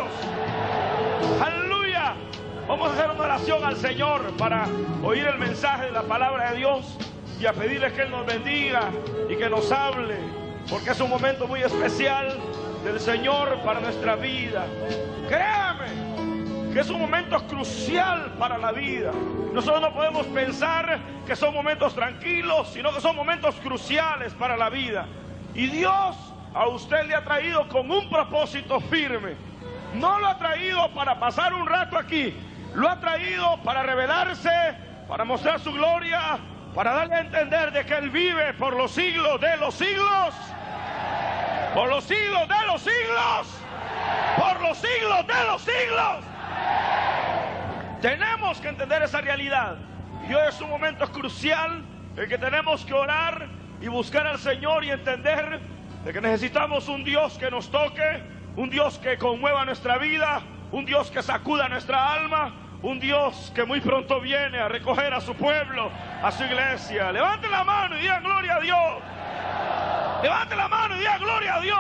Aleluya. Vamos a hacer una oración al Señor para oír el mensaje de la palabra de Dios y a pedirle que Él nos bendiga y que nos hable, porque es un momento muy especial del Señor para nuestra vida. Créame que es un momento crucial para la vida. Nosotros no podemos pensar que son momentos tranquilos, sino que son momentos cruciales para la vida. Y Dios a usted le ha traído con un propósito firme. No lo ha traído para pasar un rato aquí, lo ha traído para revelarse, para mostrar su gloria, para darle a entender de que Él vive por los siglos de los siglos, por los siglos de los siglos, por los siglos de los siglos. Tenemos que entender esa realidad. Y hoy es un momento crucial en que tenemos que orar y buscar al Señor y entender de que necesitamos un Dios que nos toque, un Dios que conmueva nuestra vida, un Dios que sacuda nuestra alma, un Dios que muy pronto viene a recoger a su pueblo, a su iglesia. Levante la mano y diga gloria a Dios. Levante la mano y diga gloria a Dios.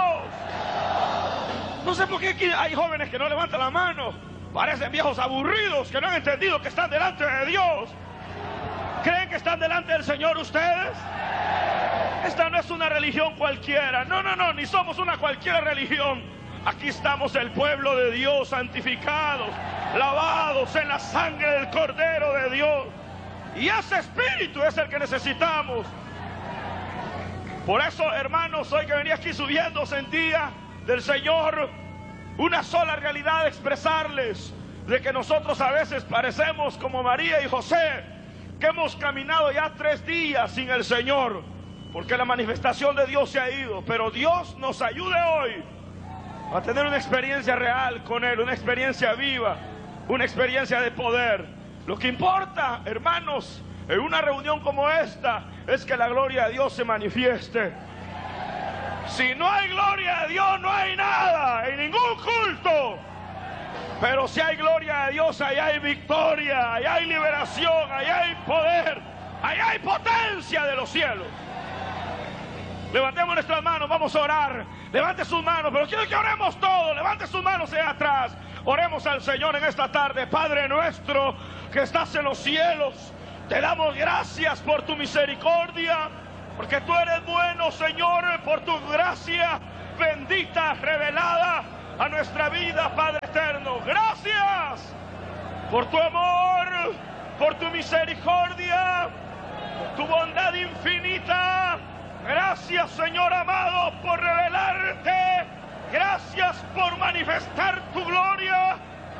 No sé por qué aquí hay jóvenes que no levantan la mano. Parecen viejos aburridos que no han entendido que están delante de Dios. ¿Creen que están delante del Señor ustedes? Esta no es una religión cualquiera. No, ni somos una cualquier religión. Aquí estamos el pueblo de Dios, santificados, lavados en la sangre del Cordero de Dios. Y ese espíritu es el que necesitamos. Por eso, hermanos, hoy que venía aquí subiendo, sentía del Señor una sola realidad, expresarles de que nosotros a veces parecemos como María y José, que hemos caminado ya 3 días sin el Señor, porque la manifestación de Dios se ha ido. Pero Dios nos ayude hoy a tener una experiencia real con Él, una experiencia viva, una experiencia de poder. Lo que importa, hermanos, en una reunión como esta, es que la gloria de Dios se manifieste. Si no hay gloria de Dios, no hay nada, en ningún culto. Pero si hay gloria de Dios, ahí hay victoria, ahí hay liberación, ahí hay poder, ahí hay potencia de los cielos. Levantemos nuestras manos, vamos a orar. Levante sus manos, pero quiero que oremos todos. Levante sus manos hacia atrás. Oremos al Señor en esta tarde. Padre nuestro que estás en los cielos, te damos gracias por tu misericordia, porque tú eres bueno, Señor, por tu gracia bendita, revelada a nuestra vida, Padre eterno. Gracias por tu amor, por tu misericordia, por tu bondad infinita. Gracias, Señor amado, por revelarte. Gracias por manifestar tu gloria.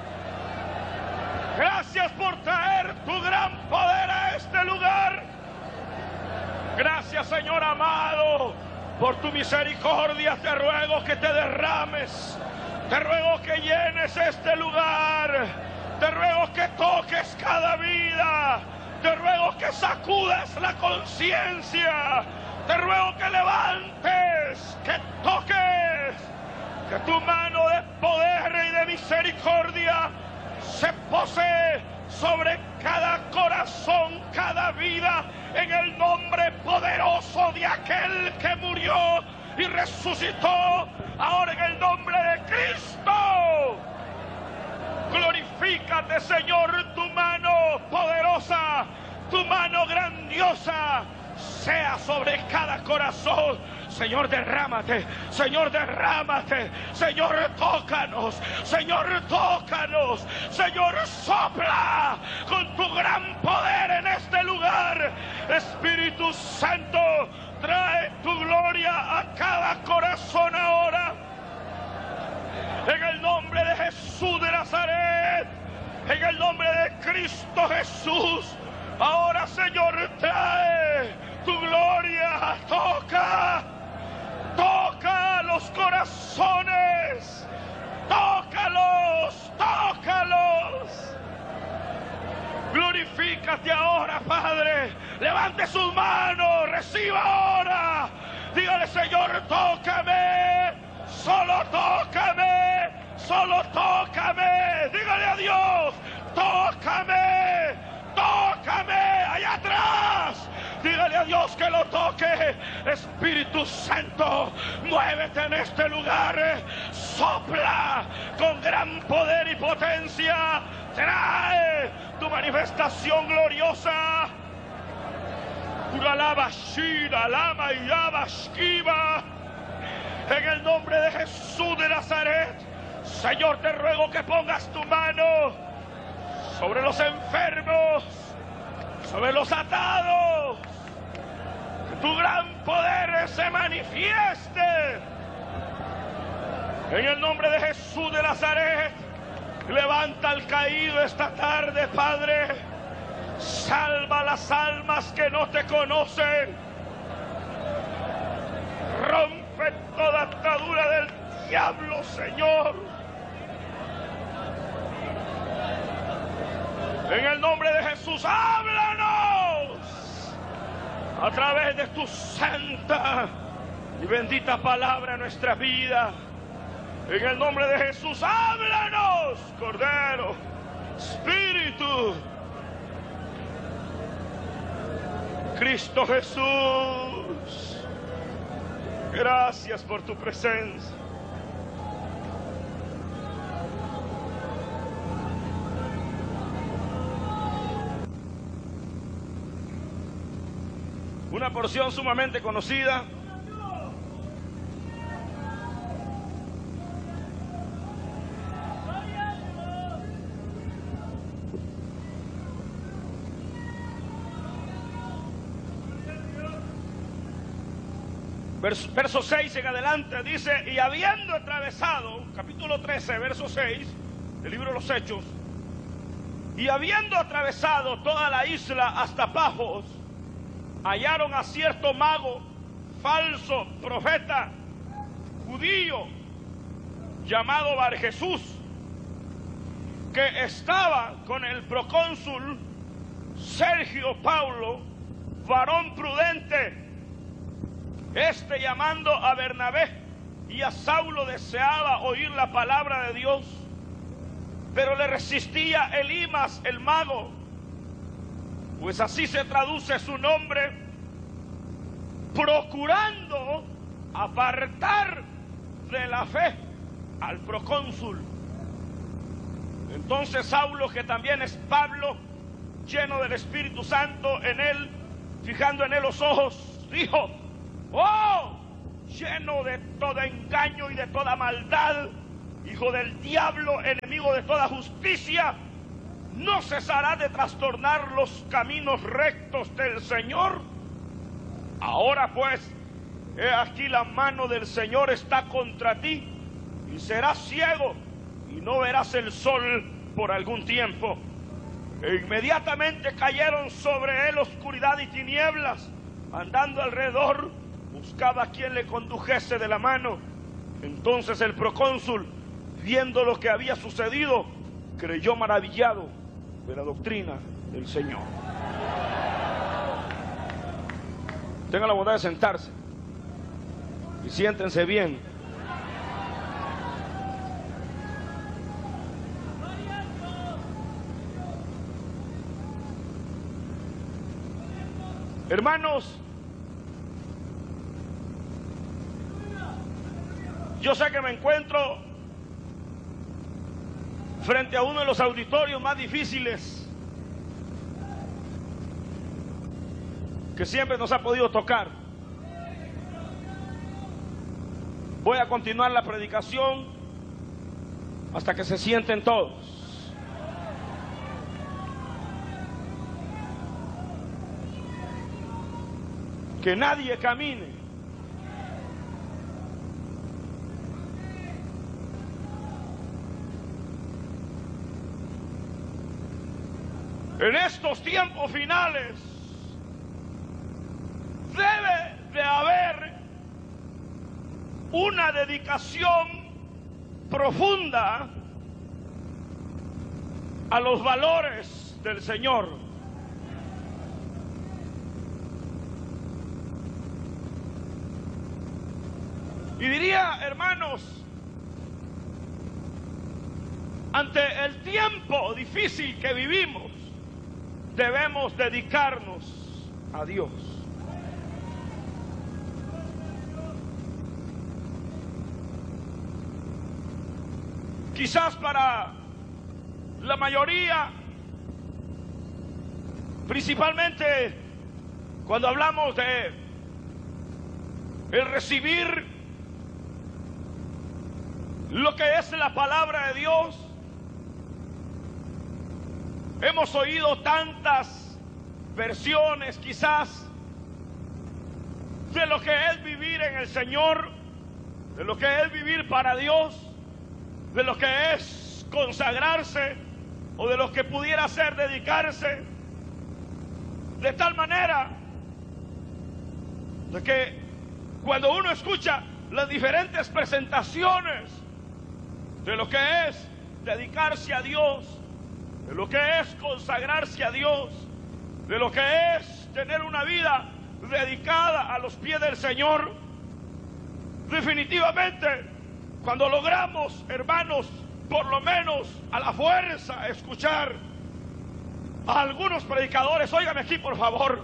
Gracias por traer tu gran poder a este lugar. Gracias, Señor amado, por tu misericordia. Te ruego que te derrames. Te ruego que llenes este lugar. Te ruego que toques cada vida. Te ruego que sacudas la conciencia. Te ruego que levantes, que toques, que tu mano de poder y de misericordia se posee sobre cada corazón, cada vida, en el nombre poderoso de aquel que murió y resucitó, ahora en el nombre de Cristo. Glorifícate, Señor, tu mano poderosa, tu mano grandiosa, sea sobre cada corazón. Señor, derrámate, Señor, derrámate, Señor, tócanos, Señor, tócanos, Señor, sopla con tu gran poder en este lugar. Espíritu Santo, trae tu gloria a cada corazón ahora. En el nombre de Jesús de Nazaret, en el nombre de Cristo Jesús, ahora, Señor, trae tu gloria, toca los corazones, tócalos. Glorifícate ahora, Padre. Levante sus manos, reciba ahora. Dígale, Señor, tócame, solo tócame, solo tócame. Dígale a Dios, tócame, allá atrás. Dígale a Dios que lo toque. Espíritu Santo, muévete en este lugar. Sopla con gran gran poder y potencia. Trae tu manifestación gloriosa. En el nombre de Jesús de Nazaret, Señor, te ruego que pongas tu mano sobre los enfermos, sobre los atados. Que tu gran poder se manifieste. En el nombre de Jesús de Nazaret, levanta al caído esta tarde, Padre. Salva las almas que no te conocen. Rompe toda atadura del diablo, Señor. En el nombre de Jesús, háblanos a través de tu santa y bendita palabra en nuestra vida. En el nombre de Jesús, háblanos, Cordero, Espíritu, Cristo Jesús. Gracias por tu presencia. Una porción sumamente conocida. Verso 6 en adelante dice: y habiendo atravesado, capítulo 13, verso 6 del libro de los Hechos, y habiendo atravesado toda la isla hasta Pafos, hallaron a cierto mago, falso profeta, judío, llamado Bar Jesús, que estaba con el procónsul Sergio Paulo, varón prudente. Este, llamando a Bernabé y a Saulo, deseaba oír la palabra de Dios, pero le resistía Elimas el mago, pues así se traduce su nombre, procurando apartar de la fe al procónsul. Entonces Saulo, que también es Pablo, lleno del Espíritu Santo en él, fijando en él los ojos, dijo: ¡oh, lleno de todo engaño y de toda maldad, hijo del diablo, enemigo de toda justicia! ¿No cesará de trastornar los caminos rectos del Señor? Ahora pues, he aquí la mano del Señor está contra ti, y serás ciego, y no verás el sol por algún tiempo. E inmediatamente cayeron sobre él oscuridad y tinieblas. Andando alrededor, buscaba a quien le condujese de la mano. Entonces el procónsul, viendo lo que había sucedido, creyó maravillado de la doctrina del Señor. Tengan la bondad de sentarse y siéntense bien. Hermanos, yo sé que me encuentro frente a uno de los auditorios más difíciles que siempre nos ha podido tocar. Voy a continuar la predicación hasta que se sienten todos. Que nadie camine en estos tiempos finales. Debe de haber una dedicación profunda a los valores del Señor. Y diría, hermanos, ante el tiempo difícil que vivimos, debemos dedicarnos a Dios. Quizás para la mayoría, principalmente cuando hablamos de el recibir lo que es la palabra de Dios, hemos oído tantas versiones quizás de lo que es vivir en el Señor, de lo que es vivir para Dios, de lo que es consagrarse o de lo que pudiera ser dedicarse, de tal manera de que cuando uno escucha las diferentes presentaciones de lo que es dedicarse a Dios, de lo que es consagrarse a Dios, de lo que es tener una vida dedicada a los pies del Señor, definitivamente cuando logramos, hermanos, por lo menos a la fuerza escuchar a algunos predicadores, óigame aquí por favor,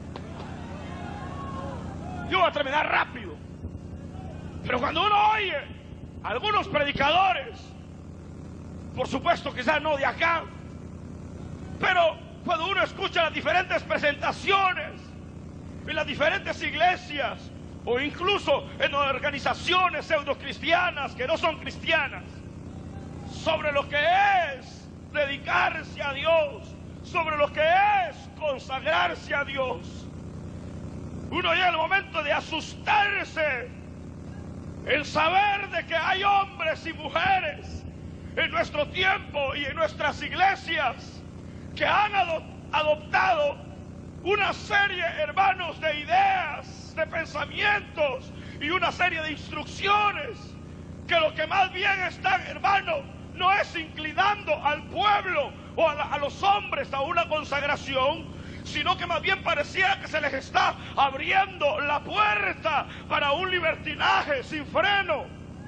yo voy a terminar rápido, pero cuando uno oye a algunos predicadores, por supuesto quizás no de acá, pero cuando uno escucha las diferentes presentaciones en las diferentes iglesias o incluso en organizaciones pseudocristianas que no son cristianas, sobre lo que es dedicarse a Dios, sobre lo que es consagrarse a Dios, uno llega el momento de asustarse el saber de que hay hombres y mujeres en nuestro tiempo y en nuestras iglesias que han adoptado una serie, hermanos, de ideas, de pensamientos y una serie de instrucciones que lo que más bien están, hermanos, no es inclinando al pueblo o a los hombres a una consagración, sino que más bien pareciera que se les está abriendo la puerta para un libertinaje sin freno.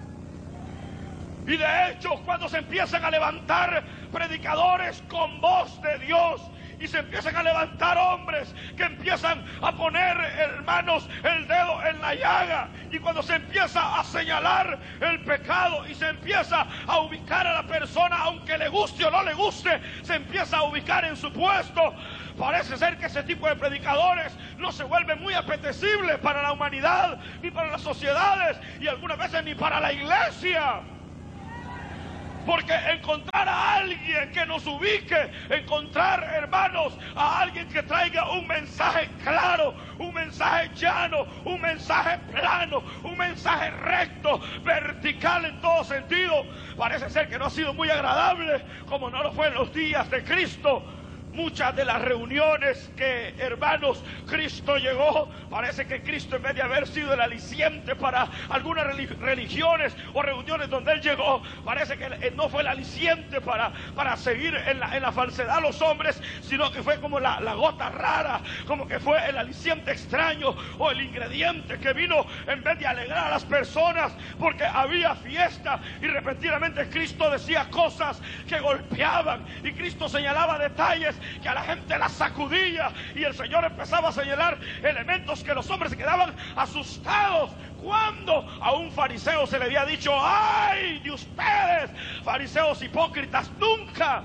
Y de hecho, cuando se empiezan a levantar predicadores con voz de Dios y se empiezan a levantar hombres que empiezan a poner, hermanos, el dedo en la llaga, y cuando se empieza a señalar el pecado y se empieza a ubicar a la persona, aunque le guste o no le guste, se empieza a ubicar en su puesto, parece ser que ese tipo de predicadores no se vuelven muy apetecibles para la humanidad, ni para las sociedades, y algunas veces ni para la iglesia. Porque encontrar a alguien que nos ubique, encontrar, hermanos, a alguien que traiga un mensaje claro, un mensaje llano, un mensaje plano, un mensaje recto, vertical en todo sentido, parece ser que no ha sido muy agradable, como no lo fue en los días de Cristo. Muchas de las reuniones que, hermanos, Cristo llegó, parece que Cristo, en vez de haber sido el aliciente para algunas religiones o reuniones donde Él llegó, parece que no fue el aliciente para seguir en la falsedad a los hombres, sino que fue como la gota rara, como que fue el aliciente extraño o el ingrediente que vino en vez de alegrar a las personas, porque había fiesta y repentinamente Cristo decía cosas que golpeaban y Cristo señalaba detalles que a la gente la sacudía, y el Señor empezaba a señalar elementos que los hombres se quedaban asustados. Cuando a un fariseo se le había dicho: ¡ay de ustedes, fariseos hipócritas! Nunca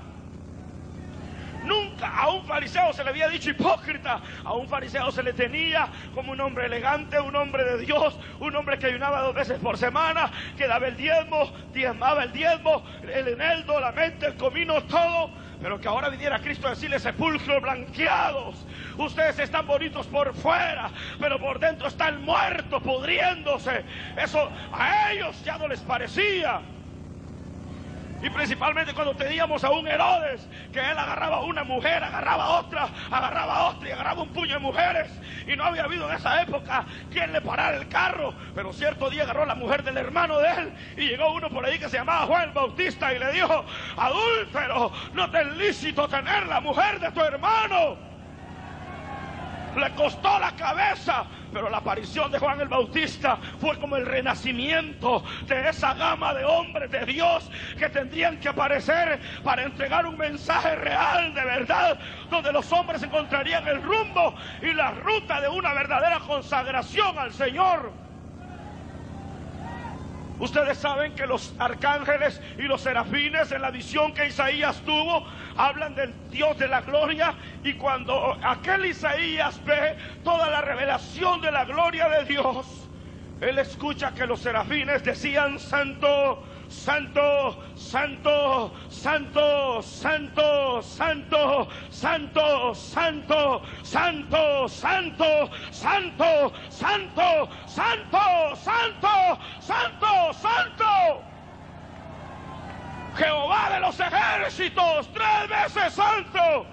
a un fariseo se le había dicho hipócrita. A un fariseo se le tenía como un hombre elegante, un hombre de Dios, un hombre que ayunaba 2 veces por semana, que daba el diezmo, diezmaba el diezmo, el eneldo, la mente, el comino, todo. Pero que ahora viniera Cristo a decirle: sepulcros blanqueados, ustedes están bonitos por fuera, pero por dentro están muertos, pudriéndose. Eso a ellos ya no les parecía. Y principalmente cuando teníamos a un Herodes, que él agarraba a una mujer, agarraba a otra y agarraba un puño de mujeres, y no había habido en esa época quien le parara el carro. Pero cierto día agarró a la mujer del hermano de él, y llegó uno por ahí que se llamaba Juan el Bautista y le dijo: adúltero, no te es lícito tener la mujer de tu hermano. Le costó la cabeza, pero la aparición de Juan el Bautista fue como el renacimiento de esa gama de hombres de Dios que tendrían que aparecer para entregar un mensaje real, de verdad, donde los hombres encontrarían el rumbo y la ruta de una verdadera consagración al Señor. Ustedes saben que los arcángeles y los serafines en la visión que Isaías tuvo hablan del Dios de la gloria, y cuando aquel Isaías ve toda la revelación de la gloria de Dios, él escucha que los serafines decían: Santo, Santo, Santo, Santo, Santo, Santo, Santo, Santo, Santo, Santo, Santo, Santo, Santo, Santo, Santo, Santo. Jehová de los ejércitos, 3 veces santo.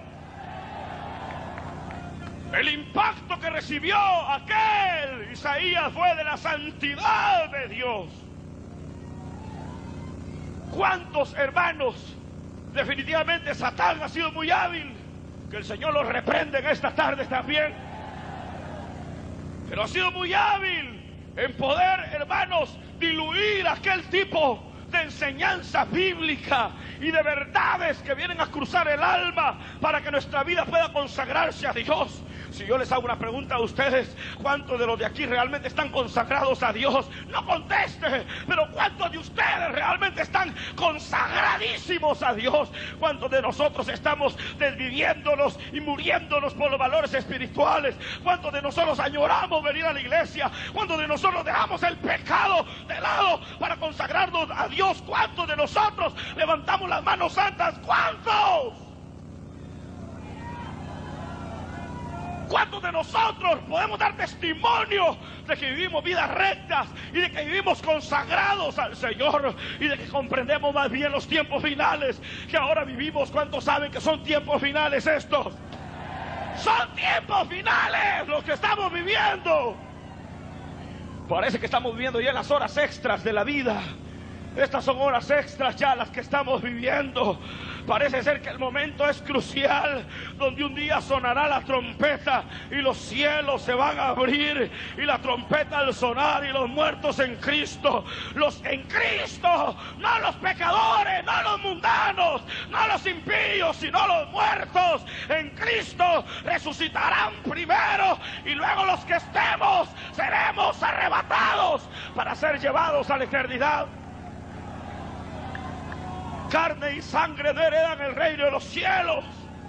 El impacto que recibió aquel Isaías fue de la santidad de Dios. ¿Cuántos hermanos? Definitivamente Satán ha sido muy hábil, que el Señor los reprende en esta tarde también, pero ha sido muy hábil en poder, hermanos, diluir aquel tipo de enseñanza bíblica y de verdades que vienen a cruzar el alma para que nuestra vida pueda consagrarse a Dios. Si yo les hago una pregunta a ustedes, ¿cuántos de los de aquí realmente están consagrados a Dios? No conteste, pero ¿cuántos de ustedes realmente están consagradísimos a Dios? ¿Cuántos de nosotros estamos desviviéndonos y muriéndonos por los valores espirituales? ¿Cuántos de nosotros añoramos venir a la iglesia? ¿Cuántos de nosotros dejamos el pecado de lado para consagrarnos a Dios? ¿Cuántos de nosotros levantamos las manos santas? ¿Cuántos? ¿Cuántos de nosotros podemos dar testimonio de que vivimos vidas rectas y de que vivimos consagrados al Señor y de que comprendemos más bien los tiempos finales que ahora vivimos? ¿Cuántos saben que son tiempos finales estos? Son tiempos finales los que estamos viviendo. Parece que estamos viviendo ya las horas extras de la vida. Estas son horas extras ya las que estamos viviendo. Parece ser que el momento es crucial, donde un día sonará la trompeta y los cielos se van a abrir, y la trompeta al sonar, y los muertos en Cristo, los en Cristo, no los pecadores, no los mundanos, no los impíos, sino los muertos en Cristo resucitarán primero, y luego los que estemos seremos arrebatados para ser llevados a la eternidad. Carne y sangre no heredan el reino de los cielos.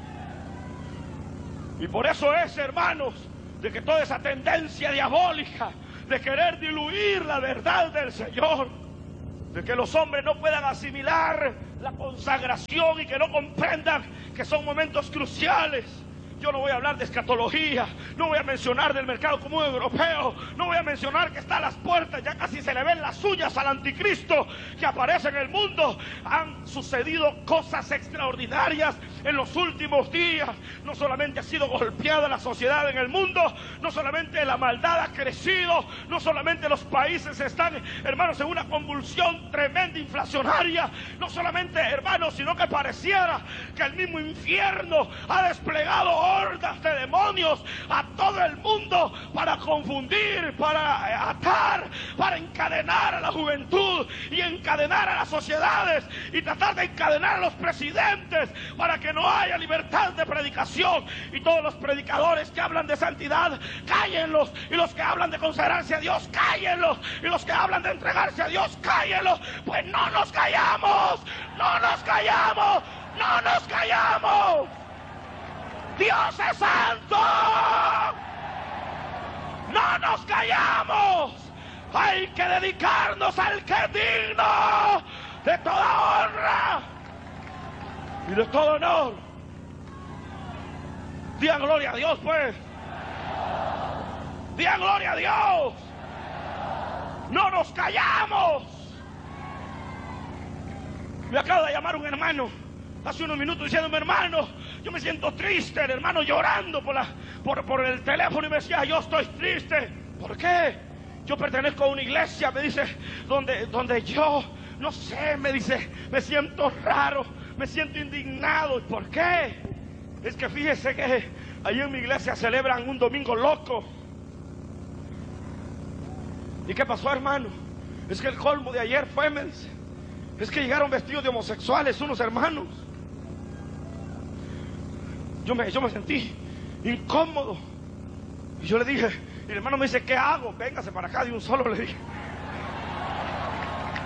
Y por eso es, hermanos, de que toda esa tendencia diabólica de querer diluir la verdad del Señor, de que los hombres no puedan asimilar la consagración y que no comprendan que son momentos cruciales. Yo no voy a hablar de escatología, no voy a mencionar del mercado común europeo, no voy a mencionar que está a las puertas, ya casi se le ven las uñas al anticristo que aparece en el mundo. Han sucedido cosas extraordinarias en los últimos días. No solamente ha sido golpeada la sociedad en el mundo, no solamente la maldad ha crecido, no solamente los países están, hermanos, en una convulsión tremenda inflacionaria, no solamente, hermanos, sino que pareciera que el mismo infierno ha desplegado hordas de demonios a todo el mundo para confundir, para atar, para encadenar a la juventud y encadenar a las sociedades y tratar de encadenar a los presidentes para que no haya libertad de predicación. Y todos los predicadores que hablan de santidad, cállenlos, y los que hablan de consagrarse a Dios, cállenlos, y los que hablan de entregarse a Dios, cállenlos. Pues no nos callamos, no nos callamos, no nos callamos. Dios es santo. No nos callamos. Hay que dedicarnos al que es digno de toda honra y de todo honor. Digan gloria a Dios, pues. Digan gloria a Dios. No nos callamos. Me acaba de llamar un hermano hace unos minutos diciéndome: hermano, yo me siento triste. El hermano llorando por el teléfono, y me decía: yo estoy triste. ¿Por qué? Yo pertenezco a una iglesia, me dice, donde yo, no sé, me dice, me siento raro, me siento indignado. ¿Por qué? Es que fíjese que allí en mi iglesia celebran un domingo loco. ¿Y qué pasó, hermano? Es que el colmo de ayer fue, me dice, es que llegaron vestidos de homosexuales unos hermanos. Yo me sentí incómodo. Y yo le dije, y el hermano me dice: ¿qué hago? Véngase para acá de un solo, le dije.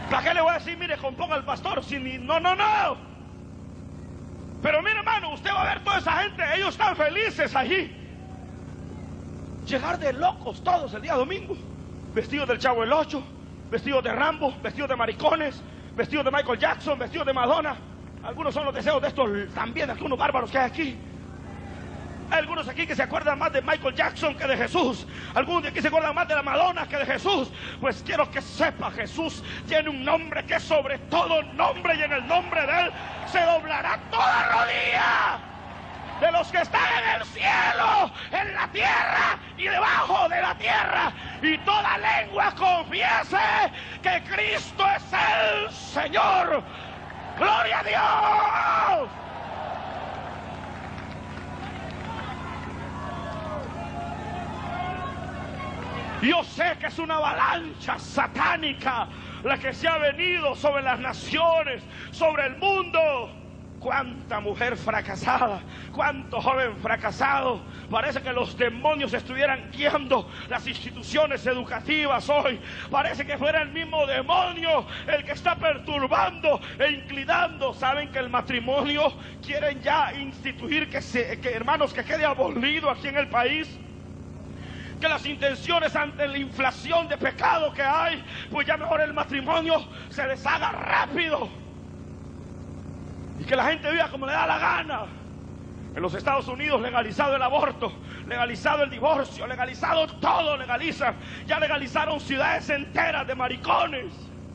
¿Para qué le voy a decir, mire, componga al pastor? Si ni, no, no, no. Pero mire, hermano, usted va a ver toda esa gente, ellos están felices allí. Llegar de locos todos el día domingo, vestidos del Chavo del Ocho, vestidos de Rambo, vestidos de maricones, vestidos de Michael Jackson, vestidos de Madonna. Algunos son los deseos de estos también, algunos bárbaros que hay aquí. Hay algunos aquí que se acuerdan más de Michael Jackson que de Jesús. Algunos de aquí se acuerdan más de la Madonna que de Jesús. Pues quiero que sepa, Jesús tiene un nombre que es sobre todo nombre, y en el nombre de Él se doblará toda rodilla de los que están en el cielo, en la tierra y debajo de la tierra, y toda lengua confiese que Cristo es el Señor. ¡Gloria a Dios! Yo sé que es una avalancha satánica la que se ha venido sobre las naciones, sobre el mundo. Cuánta mujer fracasada, cuánto joven fracasado. Parece que los demonios estuvieran guiando las instituciones educativas hoy. Parece que fuera el mismo demonio el que está perturbando e inclinando. Saben que el matrimonio quieren ya instituir que hermanos, que quede abolido aquí en el país. Que las intenciones ante la inflación de pecado que hay, pues ya mejor el matrimonio se deshaga rápido y que la gente viva como le da la gana. En los Estados Unidos legalizado el aborto, legalizado el divorcio, legalizado todo, legalizan. Ya legalizaron ciudades enteras de maricones.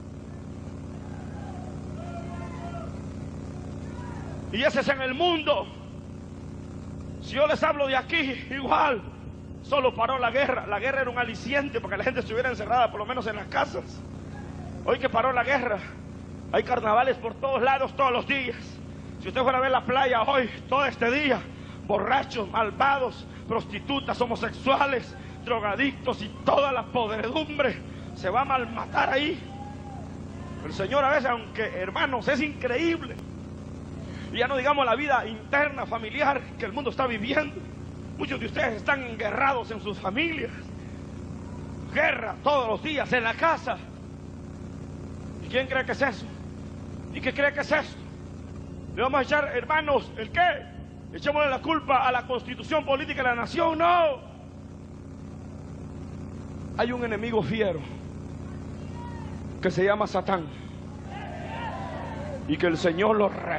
Y ese es en el mundo. Si yo les hablo de aquí, igual. Solo paró la guerra. La guerra era un aliciente para que la gente estuviera encerrada, por lo menos en las casas. Hoy que paró la guerra, hay carnavales por todos lados, todos los días. Si usted fuera a ver la playa hoy, todo este día, borrachos, malvados, prostitutas, homosexuales, drogadictos y toda la podredumbre se va a malmatar ahí. El Señor a veces, aunque hermanos, es increíble. Y ya no digamos la vida interna, familiar que el mundo está viviendo. Muchos de ustedes están enguerrados en sus familias. Guerra todos los días en la casa. ¿Y quién cree que es eso? ¿Y qué cree que es esto? ¿Le vamos a echar, hermanos, el qué? ¿Echémosle la culpa a la constitución política de la nación? No. Hay un enemigo fiero que se llama Satán. Y que el Señor lo